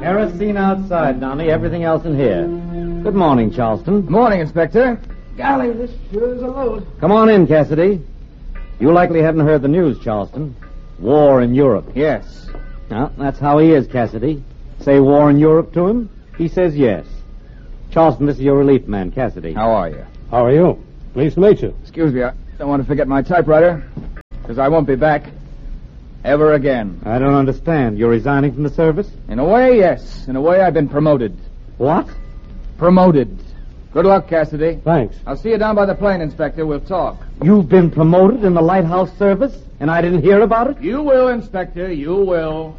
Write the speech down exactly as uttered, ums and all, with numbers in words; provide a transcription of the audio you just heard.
Kerosene outside, Donnie. Everything else in here. Good morning, Charleston. Morning, Inspector. Golly, this sure is a load. Come on in, Cassidy. You likely haven't heard the news, Charleston. War in Europe. Yes. Now, that's how he is, Cassidy. Say war in Europe to him, he says yes. Charleston, this is your relief man, Cassidy. How are you? How are you? Pleased to meet you. Excuse me, I don't want to forget my typewriter, because I won't be back ever again. I don't understand. You're resigning from the service? In a way, yes. In a way, I've been promoted. What? Promoted. Good luck, Cassidy. Thanks. I'll see you down by the plane, Inspector. We'll talk. You've been promoted in the lighthouse service, and I didn't hear about it? You will, Inspector. You will.